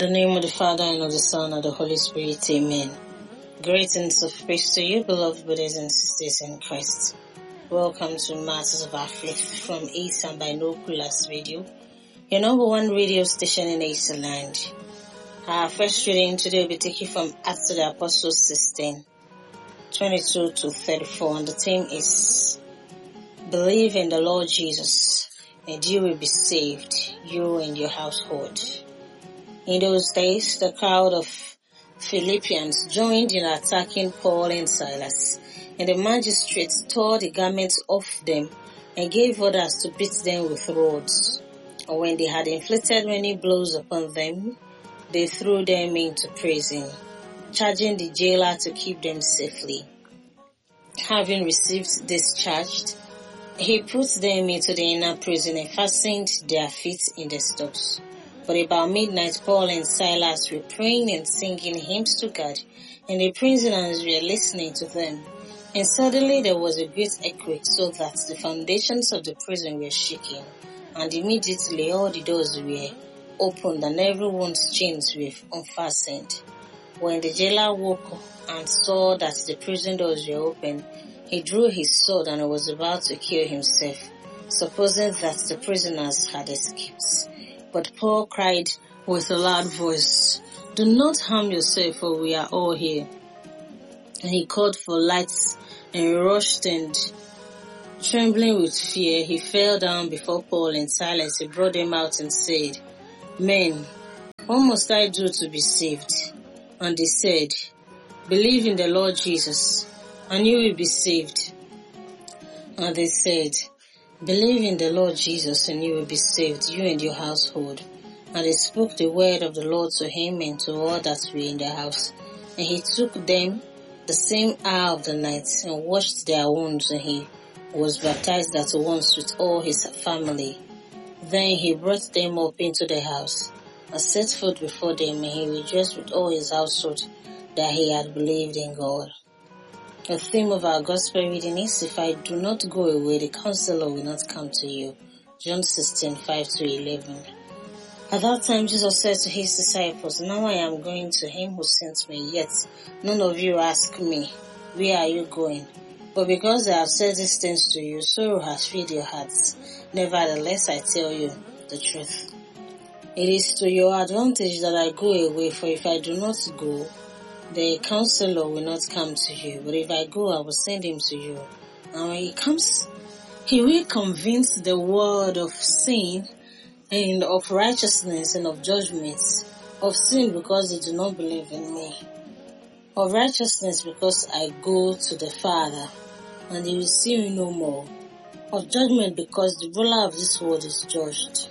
the name of the Father, and of the Son, and of the Holy Spirit, amen. Greetings of peace to you, beloved brothers and sisters in Christ. Welcome to Matters of our Faith from Ace and Binoculars Radio, your number one radio station in Ace Land. Our first reading today will be taken from Acts of the Apostles 16, 22 to 34, and the theme is Believe in the Lord Jesus, and you will be saved, you and your household. In those days, the crowd of Philippians joined in attacking Paul and Silas, and the magistrates tore the garments off them and gave orders to beat them with rods. And when they had inflicted many blows upon them, they threw them into prison, charging the jailer to keep them safely. Having received discharged, he put them into the inner prison and fastened their feet in the stocks. But about midnight, Paul and Silas were praying and singing hymns to God, and the prisoners were listening to them. And suddenly there was a great earthquake, so that the foundations of the prison were shaking. And immediately all the doors were opened, and everyone's chains were unfastened. When the jailer woke and saw that the prison doors were open, he drew his sword and was about to kill himself, supposing that the prisoners had escaped. But Paul cried with a loud voice, "Do not harm yourself, for we are all here." And he called for lights and rushed, and trembling with fear, he fell down before Paul and Silas. He brought them out and said, "Men, what must I do to be saved?" And they said, "Believe in the Lord Jesus, and you will be saved." And they said, "Believe in the Lord Jesus, and you will be saved, you and your household." And they spoke the word of the Lord to him and to all that were in the house. And he took them the same hour of the night and washed their wounds, and he was baptized at once with all his family. Then he brought them up into the house and set food before them, and he rejoiced with all his household that he had believed in God. The theme of our gospel reading is, "If I do not go away, the counselor will not come to you." John 16, 5-11. At that time, Jesus said to his disciples, "Now I am going to him who sent me, yet none of you ask me, 'Where are you going?' But because I have said these things to you, sorrow has filled your hearts. Nevertheless, I tell you the truth. It is to your advantage that I go away, for if I do not go, the counselor will not come to you, but if I go, I will send him to you. And when he comes, he will convince the world of sin and of righteousness and of judgment. Of sin, because they do not believe in me. Of righteousness, because I go to the Father, and they will see me no more. Of judgment, because the ruler of this world is judged."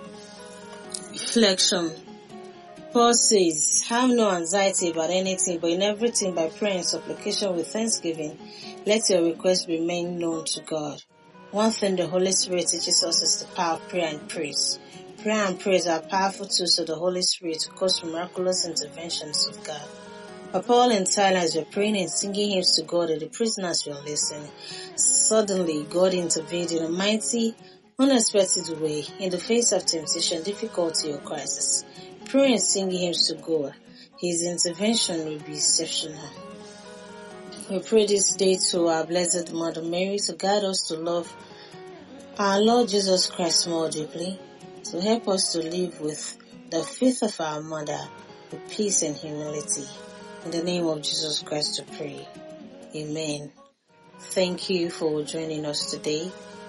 Reflection. Paul says, "Have no anxiety about anything, but in everything by prayer and supplication with thanksgiving, let your requests be made known to God." One thing the Holy Spirit teaches us is the power of prayer and praise. Prayer and praise are powerful tools of the Holy Spirit to cause miraculous interventions of God. But Paul and Silas were praying and singing hymns to God, and the prisoners were listening. Suddenly, God intervened in a mighty, unexpected way in the face of temptation, difficulty, or crisis. Pray and sing hymns to God. His intervention will be exceptional. We pray this day to our Blessed Mother Mary to guide us to love our Lord Jesus Christ more deeply, to help us to live with the faith of our Mother, with peace and humility. In the name of Jesus Christ we pray. Amen. Thank you for joining us today.